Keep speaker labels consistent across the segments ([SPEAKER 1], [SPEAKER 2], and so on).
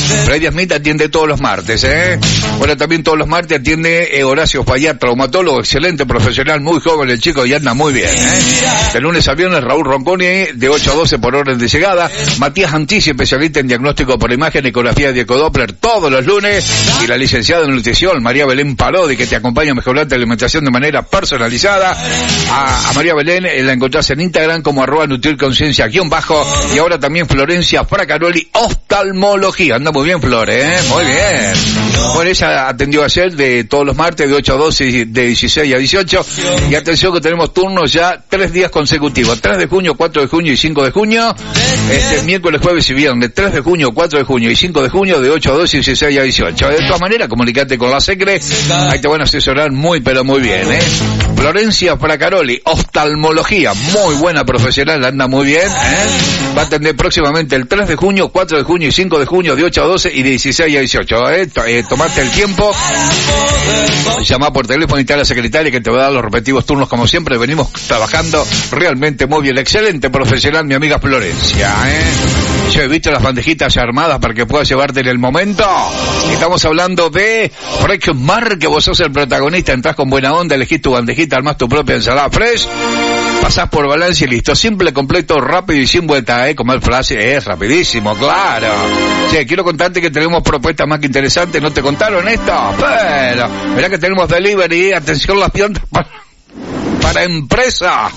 [SPEAKER 1] Freddy Smith atiende todos los martes, Bueno, también todos los martes atiende Horacio Payat, traumatólogo, excelente profesional, muy joven el chico y anda muy bien, De lunes a viernes, Raúl Ronconi, de 8 a 12 por orden de llegada. Matías Antici, especialista en diagnóstico por imagen, ecografía de ecodoppler todos los lunes. Y la licenciada en nutrición, María Belén Parodi, que te acompaña a mejorar tu alimentación de manera personalizada. A María Belén la encontrás en Instagram como @nutrirconciencia_. Y ahora también Florencia Fracaroli, oftalmología. Anda muy bien, Flor, Muy bien. Bueno, ella atendió ayer de todos los martes de 8 a 12 y de 16 a 18. Y atención que tenemos turnos ya 3 días consecutivos. 3 de junio, 4 de junio y 5 de junio. Miércoles, jueves y viernes. 3 de junio, 4 de junio y 5 de junio de 8 a 12 y 16 a 18. De todas maneras, comunicate con la Secre. Ahí te van a asesorar muy, pero muy bien, Florencia Fracaroli, oftalmología. Muy buena profesional, anda muy bien, Va a atender próximamente el 3 de junio, 4 de junio y 5 de junio de 8 a 12 y de 16 a 18, Tomate el tiempo. Llama por teléfono y está la secretaria que te va a dar los respectivos turnos como siempre. Venimos trabajando realmente muy bien. Excelente profesional, mi amiga Florencia, Yo he visto las bandejitas ya armadas para que puedas llevarte en el momento. Estamos hablando de Fresh Market, vos sos el protagonista, entras con buena onda, elegís tu bandejita, armás tu propia ensalada fresh, pasás por balance y listo. Simple, completo, rápido y sin vuelta, Comer frase es rapidísimo, claro. Che, quiero contarte que tenemos propuestas más que interesantes, ¿no te contaron esto? Pero, mirá que tenemos delivery, atención las plantas para empresa.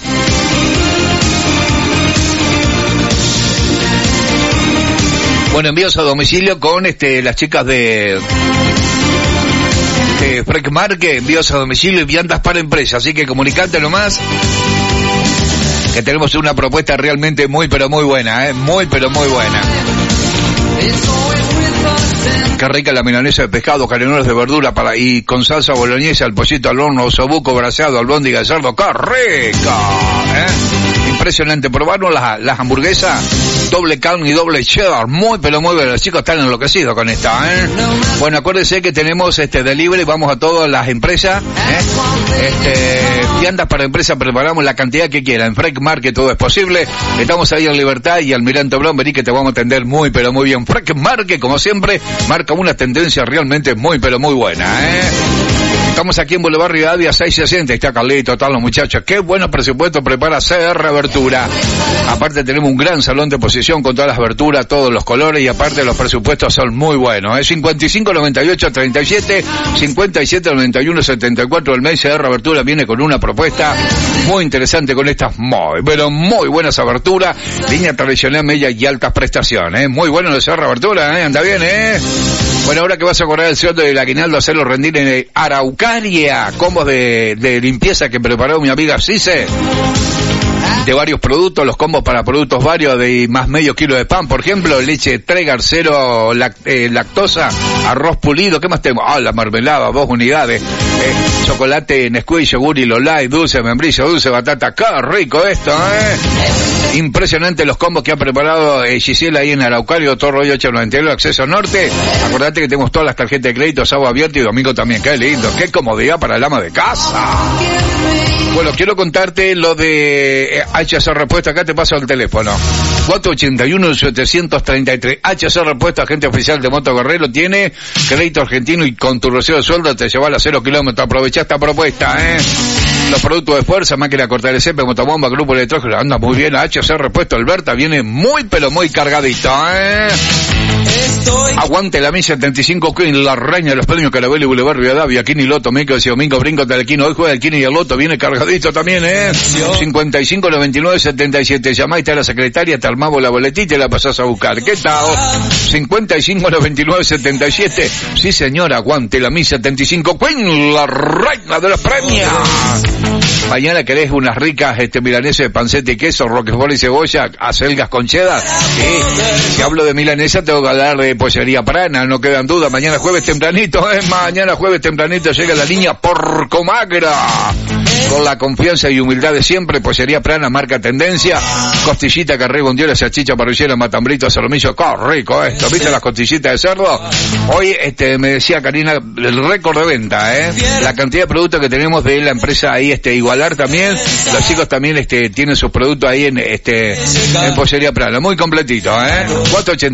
[SPEAKER 1] Bueno, envíos a domicilio con las chicas de Fresh Market, envíos a domicilio y viandas para empresa, así que comunicate nomás que tenemos una propuesta realmente muy pero muy buena, muy pero muy buena. Qué rica la milanesa de pescado, canelones de verdura y con salsa boloñesa, el pollito al horno, osobuco, braseado, albóndiga de cerdo, ¡qué rica! Impresionante. Probaron las hamburguesas, doble carne y doble cheddar, muy pero muy bien. Los chicos están enloquecidos con esta, Bueno, acuérdense que tenemos delivery, vamos a todas las empresas, viandas para empresas, preparamos la cantidad que quieran. En Fresh Market todo es posible. Estamos ahí en Libertad y Almirante Brown, vení que te vamos a atender muy pero muy bien. Fresh Market, como siempre, marca una tendencia realmente muy pero muy buena, Estamos aquí en Boulevard Rivadavia 660, está Carlito, están los muchachos. Qué bueno presupuesto prepara CR Abertura. Aparte tenemos un gran salón de exposición con todas las aberturas, todos los colores, y aparte los presupuestos son muy buenos, 559837, 579174 el mes. CR Abertura viene con una propuesta muy interesante con estas muy, pero muy buenas aberturas, línea tradicional, media y altas prestaciones, muy bueno el CR Abertura, anda bien, Bueno, ahora que vas a cobrar el sueldo del aguinaldo, hacerlo rendir en Araucaria, combos de limpieza que preparó mi amiga Cise, de varios productos, los combos para productos varios de más medio kilo de pan, por ejemplo, leche Tregar, cero lactosa, arroz pulido, ¿qué más tenemos? La mermelada, 2 unidades, chocolate Nesquik, yogur y Lolay, dulce membrillo, dulce batata, qué rico esto, Impresionante los combos que ha preparado Gisela ahí en Araucario, Torro 899, acceso norte. Acordate que tenemos todas las tarjetas de crédito, sábado abierto y domingo también, qué lindo, qué comodidad para el ama de casa. Bueno, quiero contarte lo de HC Repuesto, acá te paso el teléfono. 481-733. HC Repuesto, agente oficial de Moto Guerrero, tiene crédito argentino y con tu recibo de sueldo te lleva a 0 kilómetros. Aprovecha esta propuesta, Los productos de fuerza, máquina de cortar el césped, motobomba, grupo electrógeno, anda muy bien. HC Repuesto Alberta viene muy pero muy cargadito, Aguante la 1075 Queen, la reina de los premios Carabelli, Boulevard Rivadavia, Kini Loto, Mico y Domingo Brinco, Telequino. Hoy juega el Kini y el Loto, viene cargadito también, 559977. Llamaste a la secretaria, te armamos la boletita y la pasás a buscar. ¿Qué tal? 559977. Sí, señora, aguante la 1075 Queen, la reina de los premios. Mañana querés unas ricas milanesas de panceta y queso, roquefort y cebolla, acelgas con cheddar. Si hablo de milanesa tengo que hablar de pollería Prana, no quedan dudas. Mañana jueves tempranito, mañana jueves tempranito llega la línea Porcomagra. Con la confianza y humildad de siempre, pollería Prana, marca tendencia. Costillita, carré, bondiola, salchicha, parrillera, matambrito, solomillo. ¡Qué rico esto! ¿Viste las costillitas de cerdo? Hoy, me decía Karina, el récord de venta, La cantidad de productos que tenemos de la empresa ahí, Igualar también. Los chicos también, tienen sus productos ahí en pollería Prana. Muy completito, 480.